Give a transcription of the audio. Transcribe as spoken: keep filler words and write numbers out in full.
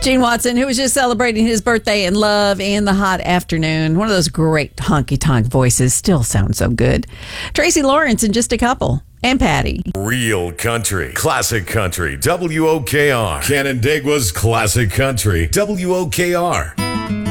Gene Watson, who was just celebrating his birthday in Love in the Hot Afternoon. One of those great honky-tonk voices. Still sounds so good. Tracy Lawrence in just a couple. And Patty. Real country. Classic country. W O K R. Canandaigua's classic country. W O K R.